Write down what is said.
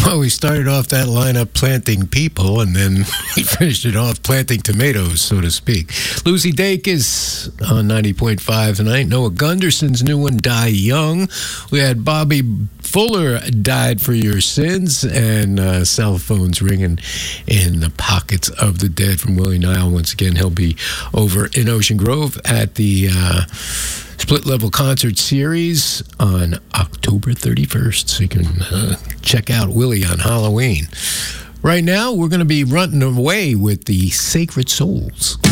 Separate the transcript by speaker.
Speaker 1: Well, we started off that lineup planting people, and then we finished it off planting tomatoes, so to speak. Lucy Dacus on 90.5 tonight. Noah Gunderson's new one, Die Young. We had Bobby Fuller, Died for Your Sins, and cell phones ringing in the pockets of the dead from Willie Nile. Once again, he'll be over in Ocean Grove at the Split Level Concert Series on October 31st, so you can check out Willie on Halloween. Right now, we're going to be running away with the Sacred Souls.